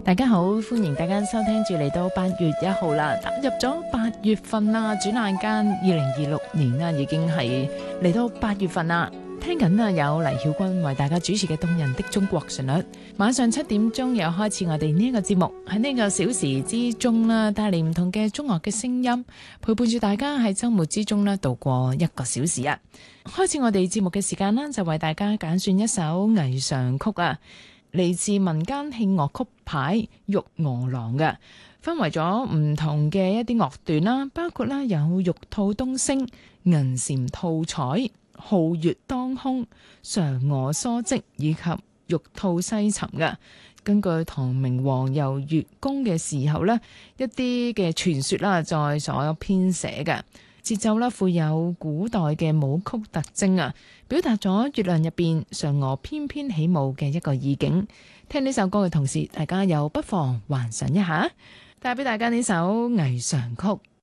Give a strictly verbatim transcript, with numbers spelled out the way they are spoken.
大家好，歡迎大家收聽住嚟到八月一號啦，踏入咗八月份啦，轉眼間二零二六年啦，已經係嚟到八月份啦。聽緊啊，有黎曉君為大家主持嘅動人的中國旋律。晚上七點鐘又開始我哋呢一個節目，喺呢個小時之中啦，帶嚟唔同嘅中樂嘅聲音，陪伴住大家喺周末之中呢度過一個小時啊。開始我哋節目嘅時間啦，就為大家揀選一首霓裳曲啊，嚟自民間慶樂曲牌玉鵝郎嘅，分為咗唔同嘅一啲樂段啦，包括啦有玉兔東升、銀蟾吐彩、皓月當空、嫦娥梳織以及玉兔西沉嘅。根據唐明皇遊月宮嘅時候呢，一啲嘅傳說啦，在所有編寫嘅節奏啦，富有古代嘅舞曲特徵啊，表達咗月亮入邊嫦娥翩翩起舞嘅一個意境。聽呢首歌嘅同時，大家又不妨幻想一下，帶俾大家呢首霓裳曲。